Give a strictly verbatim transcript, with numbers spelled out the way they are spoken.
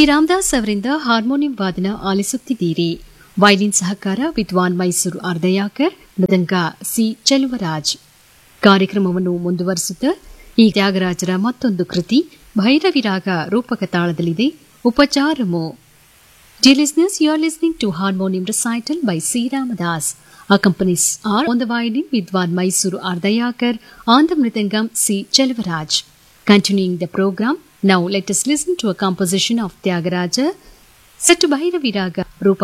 ರಾಮದಾಸ್ ಅವರಿಂದ ಹಾರ್ಮೋನಿಯಂ ವಾದನ ಆಲಿಸುತ್ತಿದ್ದೀರಿ. ವೈಲಿನ್ ಸಹಕಾರ ವಿದ್ವಾನ್ ಮೈಸೂರು ಅರ್ಧಯಾಕರ್, ಮೃದಂಗ ಸಿ ಚೆಲುವರಾಜ್. ಕಾರ್ಯಕ್ರಮವನ್ನು ಮುಂದುವರಿಸುತ್ತಾ ಈ ತ್ಯಾಗರಾಜರ ಮತ್ತೊಂದು ಕೃತಿ ಭೈರವಿರಾಗ ರೂಪಕ ತಾಳದಲ್ಲಿದೆ, ಉಪಚಾರಮು. Dear listeners, you are listening to Harmonium Recital by C. Ramadas. Accompanies are on the violin Vidwan Mysuru Ardayakar, on the mridangam C. Chelvaraj. Continuing the program, now let us listen to a composition of Tyagaraja set to Bhairaviraga.